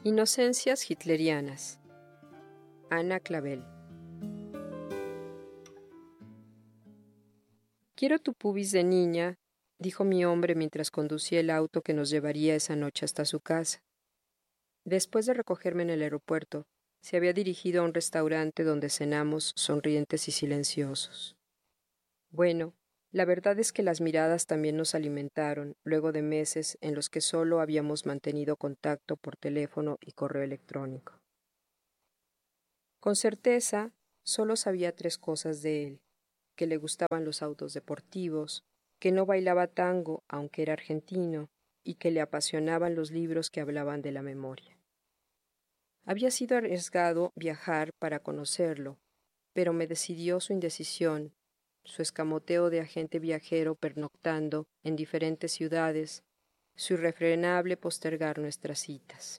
Inocencias hitlerianas. Ana Clavel. Quiero tu pubis de niña, dijo mi hombre mientras conducía el auto que nos llevaría esa noche hasta su casa. Después de recogerme en el aeropuerto, se había dirigido a un restaurante donde cenamos sonrientes y silenciosos. Bueno, la verdad es que las miradas también nos alimentaron luego de meses en los que solo habíamos mantenido contacto por teléfono y correo electrónico. Con certeza, solo sabía 3 cosas de él: que le gustaban los autos deportivos, que no bailaba tango aunque era argentino, y que le apasionaban los libros que hablaban de la memoria. Había sido arriesgado viajar para conocerlo, pero me decidió su indecisión, su escamoteo de agente viajero pernoctando en diferentes ciudades, su irrefrenable postergar nuestras citas.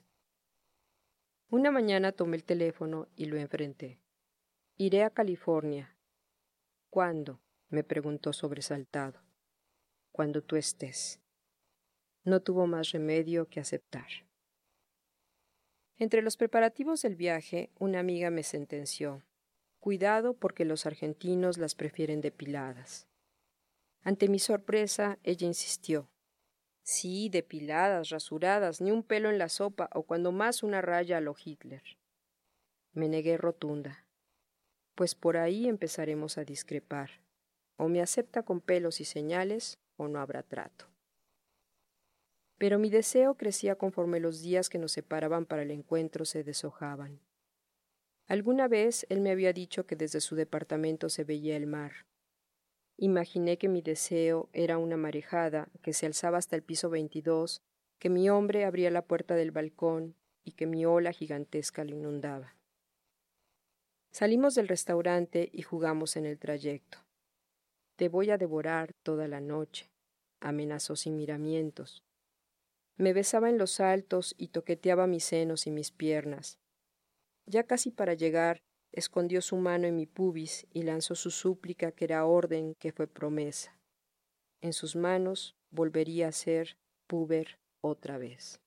Una mañana tomé el teléfono y lo enfrenté. «Iré a California». «¿Cuándo?», me preguntó sobresaltado. «Cuando tú estés». No tuvo más remedio que aceptar. Entre los preparativos del viaje, una amiga me sentenció: «Cuidado porque los argentinos las prefieren depiladas». Ante mi sorpresa, ella insistió: «Sí, depiladas, rasuradas, ni un pelo en la sopa o cuando más una raya a lo Hitler». Me negué rotunda. Pues por ahí empezaremos a discrepar. O me acepta con pelos y señales, o no habrá trato. Pero mi deseo crecía conforme los días que nos separaban para el encuentro se deshojaban. Alguna vez él me había dicho que desde su departamento se veía el mar. Imaginé que mi deseo era una marejada que se alzaba hasta el piso 22, que mi hombre abría la puerta del balcón y que mi ola gigantesca lo inundaba. Salimos del restaurante y jugamos en el trayecto. «Te voy a devorar toda la noche», amenazó sin miramientos. Me besaba en los altos y toqueteaba mis senos y mis piernas. Ya casi para llegar, escondió su mano en mi pubis y lanzó su súplica que era orden, que fue promesa. En sus manos volvería a ser puber otra vez.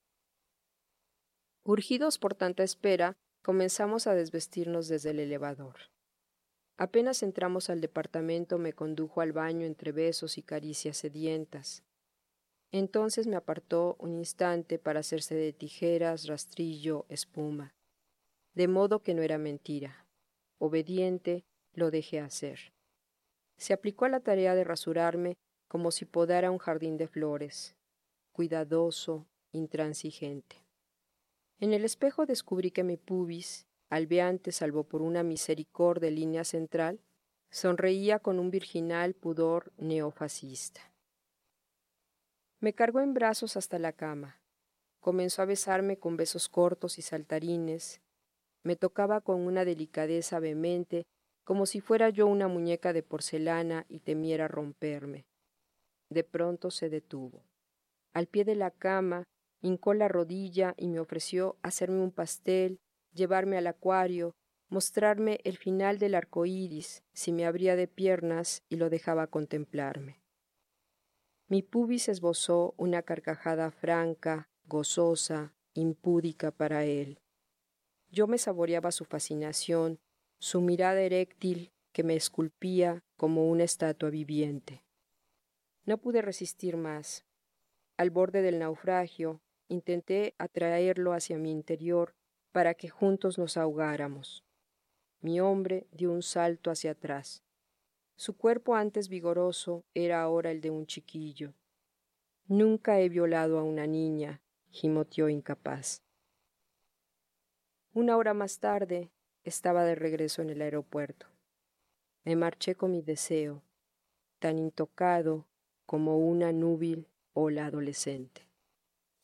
Urgidos por tanta espera, comenzamos a desvestirnos desde el elevador. Apenas entramos al departamento, me condujo al baño entre besos y caricias sedientas. Entonces me apartó un instante para hacerse de tijeras, rastrillo, espuma. De modo que no era mentira. Obediente, lo dejé hacer. Se aplicó a la tarea de rasurarme como si podara un jardín de flores, cuidadoso, intransigente. En el espejo descubrí que mi pubis, albeante salvo por una misericorde línea central, sonreía con un virginal pudor neofascista. Me cargó en brazos hasta la cama. Comenzó a besarme con besos cortos y saltarines. Me tocaba con una delicadeza vehemente, como si fuera yo una muñeca de porcelana y temiera romperme. De pronto se detuvo. Al pie de la cama, hincó la rodilla y me ofreció hacerme un pastel, llevarme al acuario, mostrarme el final del arco iris, si me abría de piernas y lo dejaba contemplarme. Mi pubis esbozó una carcajada franca, gozosa, impúdica para él. Yo me saboreaba su fascinación, su mirada eréctil que me esculpía como una estatua viviente. No pude resistir más. Al borde del naufragio, intenté atraerlo hacia mi interior para que juntos nos ahogáramos. Mi hombre dio un salto hacia atrás. Su cuerpo antes vigoroso era ahora el de un chiquillo. «Nunca he violado a una niña», gimoteó incapaz. 1 hora más tarde, estaba de regreso en el aeropuerto. Me marché con mi deseo, tan intocado como una núbil ola adolescente.